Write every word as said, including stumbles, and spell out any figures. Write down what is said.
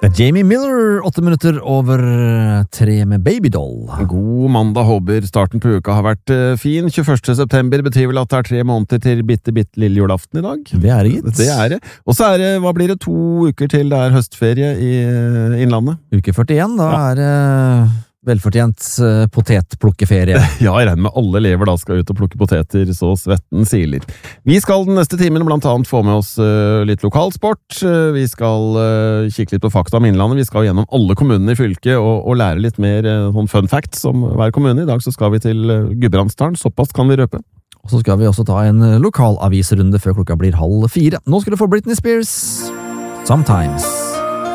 Det er Jamie Miller, åtte minutter over tre med Babydoll. God mandag, håper starten på uka har vært uh, fin. tjueførste september betyr vel at det er tre måneder til bitte, bitte lille julaften i dag. Det er det, gitt. Det er det. Og så er det, hva blir det, to uker til det er høstferie i uh, Innlandet? Uke førtien, da Ja. er det uh, velfortjent uh, potetplukkeferie. Ja, jeg regner med alle elever da skal ut og plukke poteter, så svetten siler. Vi skal den neste timen blant annet få med oss uh, litt lokalsport. Uh, vi skal uh, kikke litt på fakta om Innlandet. Vi skal gjennom alle kommunene i fylket og, og lære litt mer uh, sånn fun facts om hver kommune. I dag så skal vi til uh, Gudbrandsdalen, såpass kan vi røpe. Og så skal vi også ta en lokalavisrunde før klokka blir halv fire. Nå skal du få Britney Spears. Sometimes.